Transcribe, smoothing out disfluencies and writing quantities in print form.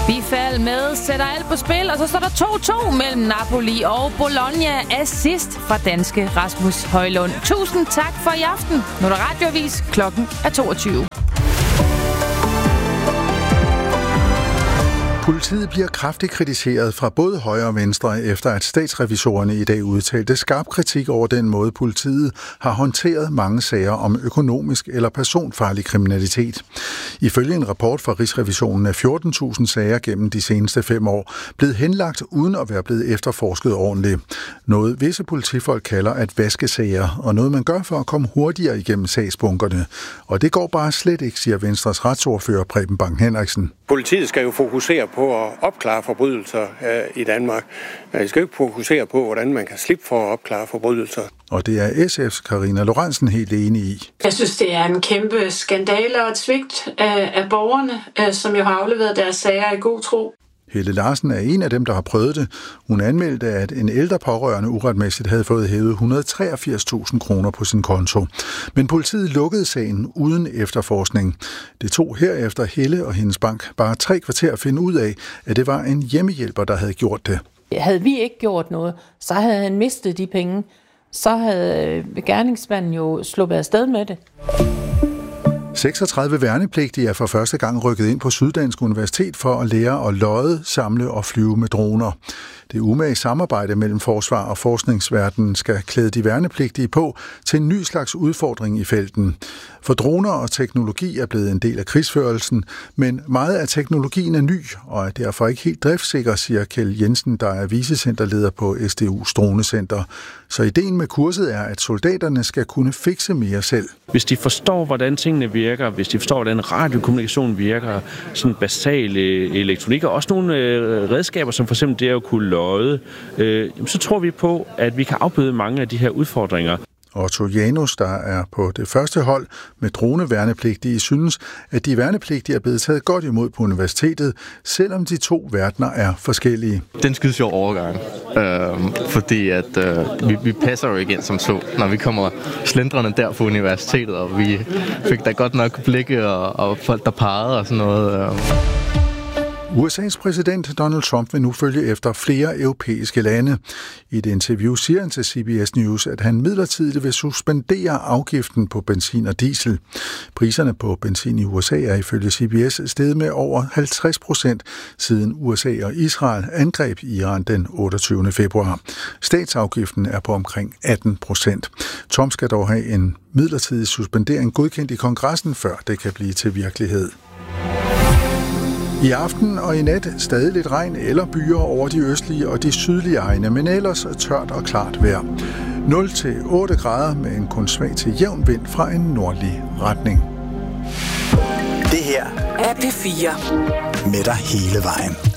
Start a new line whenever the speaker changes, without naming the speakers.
Bifald med sætter alt på spil, og så står der 2-2 mellem Napoli og Bologna. Assist fra danske Rasmus Højlund. Tusind tak for i aften. Nu er der radioavis. Klokken er 22.
Politiet bliver kraftigt kritiseret fra både højre og venstre, efter at statsrevisorerne i dag udtalte skarp kritik over den måde, politiet har håndteret mange sager om økonomisk eller personfarlig kriminalitet. Ifølge en rapport fra Rigsrevisionen er 14.000 sager gennem de seneste 5 år blevet henlagt uden at være blevet efterforsket ordentligt. Noget visse politifolk kalder at vaske sager, og noget man gør for at komme hurtigere igennem sagsbunkerne. Og det går bare slet ikke, siger Venstres retsordfører Preben Bang Henriksen.
Politiet skal jo fokusere på at opklare forbrydelser i Danmark. Man skal jo ikke fokusere på, hvordan man kan slippe for at opklare forbrydelser.
Og det er SF's Karina Lorentzen helt enig i.
Jeg synes, det er en kæmpe skandale og et svigt af borgerne, som jo har afleveret deres sager i god tro.
Helle Larsen er en af dem, der har prøvet det. Hun anmeldte, at en ældre pårørende uretmæssigt havde fået hævet 183.000 kroner på sin konto. Men politiet lukkede sagen uden efterforskning. Det tog herefter Helle og hendes bank bare 3 kvarter at finde ud af, at det var en hjemmehjælper, der havde gjort det.
Havde vi ikke gjort noget, så havde han mistet de penge. Så havde gerningsmanden jo sluppet afsted med det.
36 værnepligtige er for første gang rykket ind på Syddansk Universitet for at lære at lodde, samle og flyve med droner. Det umage samarbejde mellem forsvar og forskningsverdenen skal klæde de værnepligtige på til en ny slags udfordring i felten. For droner og teknologi er blevet en del af krigsførelsen, men meget af teknologien er ny og er derfor ikke helt driftssikker, siger Kjeld Jensen, der er vicecenterleder på SDU's dronecenter. Så ideen med kurset er, at soldaterne skal kunne fikse mere selv.
Hvis de forstår, hvordan tingene virker, hvis de forstår, hvordan radiokommunikation virker, sådan basal elektronik, og også nogle redskaber, som for eksempel det at kunne lodde, så tror vi på, at vi kan afbøde mange af de her udfordringer.
Otto Janus, der er på det første hold med droneværnepligtige, synes, at de værnepligtige er blevet taget godt imod på universitetet, selvom de 2 verdener er forskellige.
Den skide sjov overgang, fordi at vi passer jo ikke ind som så, når vi kommer slendrende der på universitetet, og vi fik da godt nok blikke og folk, der pegede og sådan noget.
USA's præsident Donald Trump vil nu følge efter flere europæiske lande. I et interview siger han til CBS News, at han midlertidigt vil suspendere afgiften på benzin og diesel. Priserne på benzin i USA er ifølge CBS steget med over 50% siden USA og Israel angreb Iran den 28. februar. Statsafgiften er på omkring 18%. Trump skal dog have en midlertidig suspendering godkendt i kongressen, før det kan blive til virkelighed. I aften og i nat stadig lidt regn eller byer over de østlige og de sydlige egne, men ellers tørt og klart vejr. 0-8 grader med en kun svag til jævn vind fra en nordlig retning.
Det her er P4 med dig hele vejen.